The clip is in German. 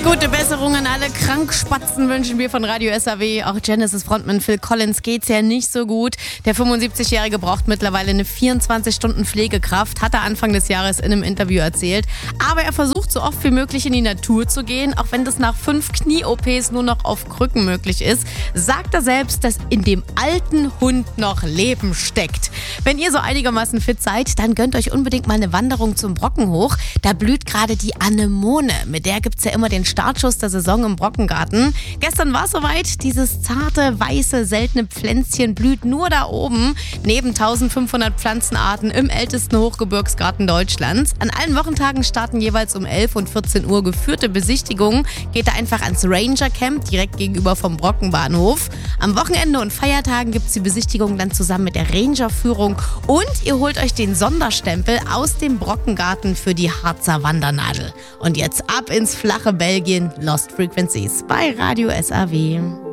Gute Besserung an alle Krankspatzen wünschen wir von Radio SAW. Auch Genesis-Frontmann Phil Collins geht's ja nicht so gut. Der 75-Jährige braucht mittlerweile eine 24-Stunden-Pflegekraft, hat er Anfang des Jahres in einem Interview erzählt. Aber er versucht so oft wie möglich in die Natur zu gehen, auch wenn das nach 5 Knie-OPs nur noch auf Krücken möglich ist. Sagt er selbst, dass in dem alten Hund noch Leben steckt. Wenn ihr so einigermaßen fit seid, dann gönnt euch unbedingt mal eine Wanderung zum Brocken hoch. Da blüht gerade die Anemone. Mit der gibt's ja immer den Startschuss der Saison im Brockengarten. Gestern war es soweit. Dieses zarte, weiße, seltene Pflänzchen blüht nur da oben, neben 1500 Pflanzenarten im ältesten Hochgebirgsgarten Deutschlands. An allen Wochentagen starten jeweils um 11 und 14 Uhr geführte Besichtigungen. Geht da einfach ans Ranger Camp, direkt gegenüber vom Brockenbahnhof. Am Wochenende und Feiertagen gibt es die Besichtigung dann zusammen mit der Ranger-Führung. Und ihr holt euch den Sonderstempel aus dem Brockengarten für die Harzer Wandernadel. Und jetzt ab ins flache Belgien, Lost Frequencies bei Radio SAW.